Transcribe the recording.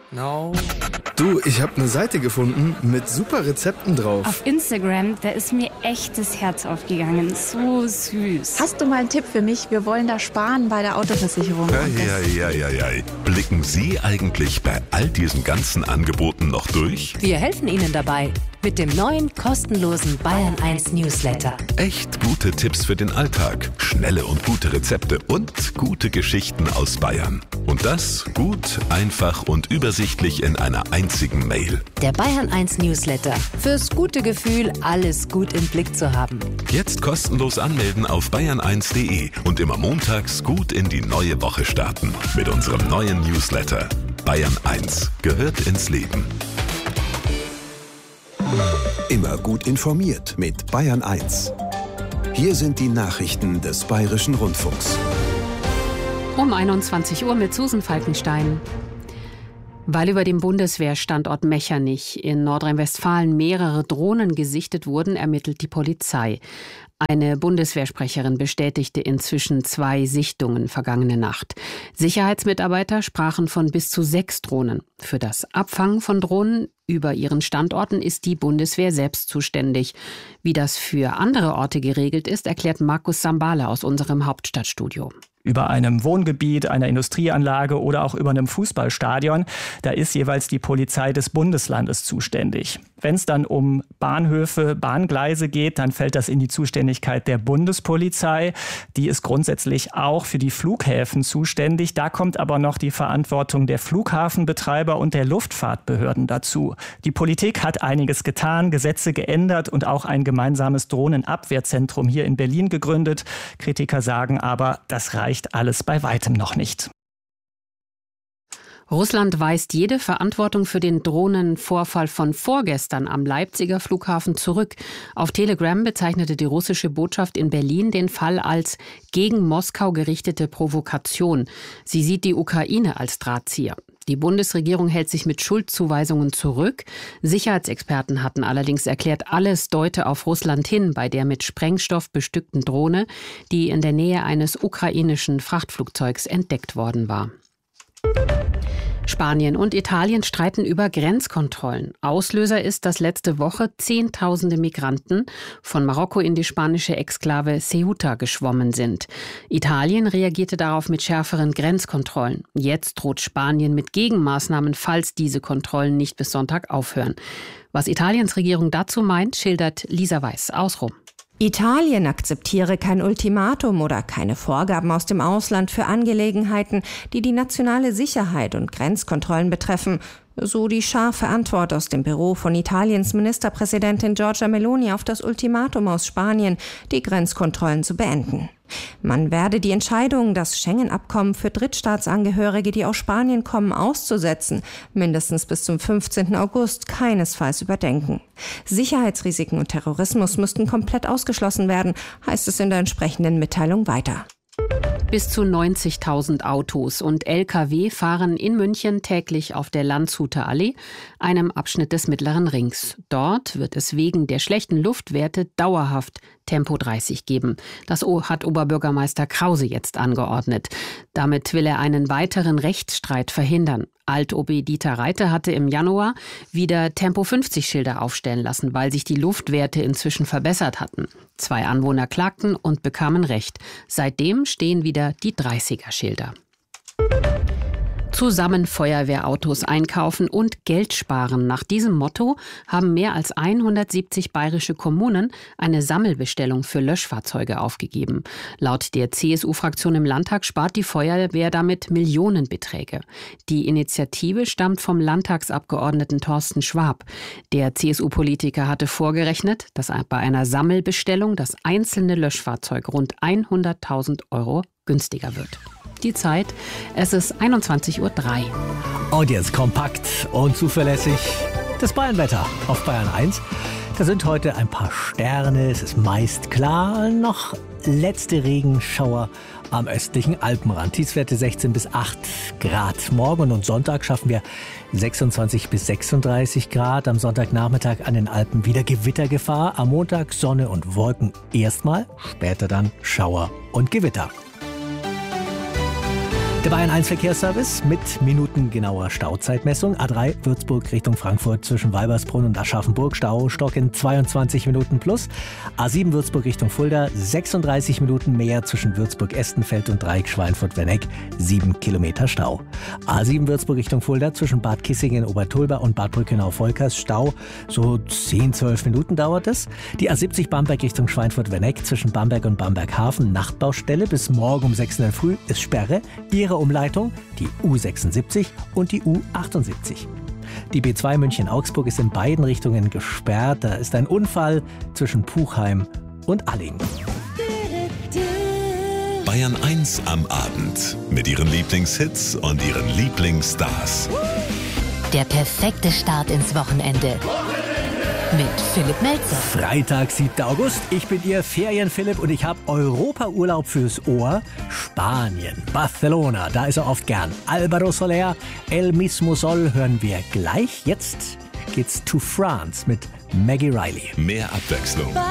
No. Du, ich habe eine Seite gefunden mit super Rezepten drauf. Auf Instagram, da ist mir echt das Herz aufgegangen. So süß. Hast du mal einen Tipp für mich? Wir wollen da sparen bei der Autoversicherung. Ja. Blicken Sie eigentlich bei all diesen ganzen Angeboten noch durch? Wir helfen Ihnen dabei mit dem neuen kostenlosen Bayern 1 Newsletter. Echt gute Tipps für den Alltag, schnelle und gute Rezepte und gute Geschichten aus Bayern. Und das gut, einfach und übersichtlich in einer einzigen Mail. Der Bayern 1 Newsletter. Fürs gute Gefühl, alles gut im Blick zu haben. Jetzt kostenlos anmelden auf bayern1.de und immer montags gut in die neue Woche starten. Mit unserem neuen Newsletter. Bayern 1 gehört ins Leben. Immer gut informiert mit Bayern 1. Hier sind die Nachrichten des Bayerischen Rundfunks. Um 21 Uhr mit Susan Falkenstein. Weil über dem Bundeswehrstandort Mechernich in Nordrhein-Westfalen mehrere Drohnen gesichtet wurden, ermittelt die Polizei. Eine Bundeswehrsprecherin bestätigte inzwischen 2 Sichtungen vergangene Nacht. Sicherheitsmitarbeiter sprachen von bis zu 6 Drohnen. Für das Abfangen von Drohnen über ihren Standorten ist die Bundeswehr selbst zuständig. Wie das für andere Orte geregelt ist, erklärt Markus Sambale aus unserem Hauptstadtstudio. Über einem Wohngebiet, einer Industrieanlage oder auch über einem Fußballstadion, da ist jeweils die Polizei des Bundeslandes zuständig. Wenn es dann um Bahnhöfe, Bahngleise geht, dann fällt das in die Zuständigkeit der Bundespolizei. Die ist grundsätzlich auch für die Flughäfen zuständig. Da kommt aber noch die Verantwortung der Flughafenbetreiber und der Luftfahrtbehörden dazu. Die Politik hat einiges getan, Gesetze geändert und auch ein gemeinsames Drohnenabwehrzentrum hier in Berlin gegründet. Kritiker sagen aber, das reicht alles bei weitem noch nicht. Russland weist jede Verantwortung für den Drohnenvorfall von vorgestern am Leipziger Flughafen zurück. Auf Telegram bezeichnete die russische Botschaft in Berlin den Fall als gegen Moskau gerichtete Provokation. Sie sieht die Ukraine als Drahtzieher. Die Bundesregierung hält sich mit Schuldzuweisungen zurück. Sicherheitsexperten hatten allerdings erklärt, alles deute auf Russland hin bei der mit Sprengstoff bestückten Drohne, die in der Nähe eines ukrainischen Frachtflugzeugs entdeckt worden war. Spanien und Italien streiten über Grenzkontrollen. Auslöser ist, dass letzte Woche Zehntausende Migranten von Marokko in die spanische Exklave Ceuta geschwommen sind. Italien reagierte darauf mit schärferen Grenzkontrollen. Jetzt droht Spanien mit Gegenmaßnahmen, falls diese Kontrollen nicht bis Sonntag aufhören. Was Italiens Regierung dazu meint, schildert Lisa Weiß aus Rom. Italien akzeptiere kein Ultimatum oder keine Vorgaben aus dem Ausland für Angelegenheiten, die die nationale Sicherheit und Grenzkontrollen betreffen. So die scharfe Antwort aus dem Büro von Italiens Ministerpräsidentin Giorgia Meloni auf das Ultimatum aus Spanien, die Grenzkontrollen zu beenden. Man werde die Entscheidung, das Schengen-Abkommen für Drittstaatsangehörige, die aus Spanien kommen, auszusetzen, mindestens bis zum 15. August keinesfalls überdenken. Sicherheitsrisiken und Terrorismus müssten komplett ausgeschlossen werden, heißt es in der entsprechenden Mitteilung weiter. Bis zu 90.000 Autos und Lkw fahren in München täglich auf der Landshuter Allee, einem Abschnitt des Mittleren Rings. Dort wird es wegen der schlechten Luftwerte dauerhaft Tempo 30 geben. Das hat Oberbürgermeister Krause jetzt angeordnet. Damit will er einen weiteren Rechtsstreit verhindern. Alt-OB Dieter Reiter hatte im Januar wieder Tempo 50 Schilder aufstellen lassen, weil sich die Luftwerte inzwischen verbessert hatten. 2 Anwohner klagten und bekamen Recht. Seitdem stehen wieder die 30er Schilder. Zusammen Feuerwehrautos einkaufen und Geld sparen. Nach diesem Motto haben mehr als 170 bayerische Kommunen eine Sammelbestellung für Löschfahrzeuge aufgegeben. Laut der CSU-Fraktion im Landtag spart die Feuerwehr damit Millionenbeträge. Die Initiative stammt vom Landtagsabgeordneten Thorsten Schwab. Der CSU-Politiker hatte vorgerechnet, dass bei einer Sammelbestellung das einzelne Löschfahrzeug rund 100.000 € günstiger wird. Die Zeit, es ist 21:03 Uhr. Und jetzt kompakt und zuverlässig das Bayernwetter auf Bayern 1. Da sind heute ein paar Sterne, es ist meist klar, noch letzte Regenschauer am östlichen Alpenrand. Tiefstwerte 16 bis 8 Grad. Morgen und Sonntag schaffen wir 26 bis 36 Grad. Am Sonntagnachmittag an den Alpen wieder Gewittergefahr. Am Montag Sonne und Wolken erstmal, später dann Schauer und Gewitter. Der Bayern 1 Verkehrsservice mit minutengenauer Stauzeitmessung. A3 Würzburg Richtung Frankfurt zwischen Weibersbrunn und Aschaffenburg. Staustock in 22 Minuten plus. A7 Würzburg Richtung Fulda 36 Minuten mehr zwischen Würzburg-Estenfeld und Dreieck Schweinfurt-Wenneck. 7 Kilometer Stau. A7 Würzburg Richtung Fulda zwischen Bad Kissingen, Obertulba und Bad Brückenau-Volkers. Stau so 10-12 Minuten dauert es. Die A70 Bamberg Richtung Schweinfurt-Wenneck zwischen Bamberg und Bamberg-Hafen. Nachtbaustelle bis morgen um 6 in der Früh ist Sperre. Ihre Umleitung, die U76 und die U78. Die B2 München-Augsburg ist in beiden Richtungen gesperrt. Da ist ein Unfall zwischen Puchheim und Alling. Bayern 1 am Abend mit ihren Lieblingshits und ihren Lieblingsstars. Der perfekte Start ins Wochenende. Mit Philipp Melzer. Freitag, 7. August. Ich bin Ihr Ferien-Philipp und ich habe Europa-Urlaub fürs Ohr. Spanien, Barcelona, da ist er oft gern. Álvaro Soler, El Mismo Sol hören wir gleich. Jetzt geht's to France mit Maggie Riley. Mehr Abwechslung.